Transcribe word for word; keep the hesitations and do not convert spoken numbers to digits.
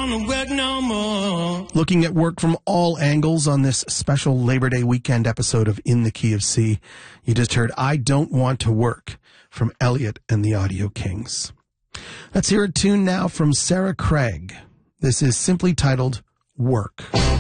wanna work no more. Looking at work from all angles on this special Labor Day weekend episode of In the Key of C, you just heard I Don't Want to Work from Elliot and the Audio Kings. Let's hear a tune now from Sarah Craig. This is simply titled Work.